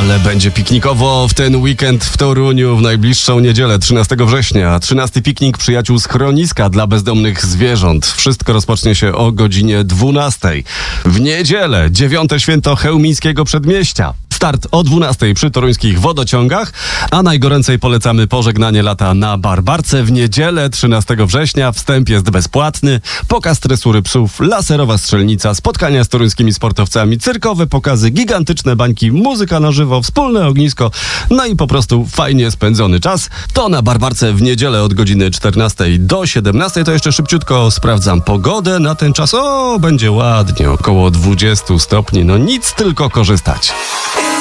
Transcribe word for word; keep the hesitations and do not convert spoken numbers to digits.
Ale będzie piknikowo w ten weekend w Toruniu w najbliższą niedzielę, trzynastego września. trzynasty piknik przyjaciół schroniska dla bezdomnych zwierząt. Wszystko rozpocznie się o godzinie dwunastej. W niedzielę, dziewiąte święto chełmińskiego przedmieścia. Start o dwunastej przy toruńskich wodociągach, a najgoręcej polecamy pożegnanie lata na Barbarce w niedzielę trzynastego września. Wstęp jest bezpłatny, pokaz tresury psów, laserowa strzelnica, spotkania z toruńskimi sportowcami, cyrkowe pokazy, gigantyczne bańki, muzyka na żywo, wspólne ognisko, no i po prostu fajnie spędzony czas. To na Barbarce w niedzielę od godziny czternastej do siedemnastej. To jeszcze szybciutko sprawdzam pogodę na ten czas. O, będzie ładnie, około dwudziestu stopni, no nic, tylko korzystać.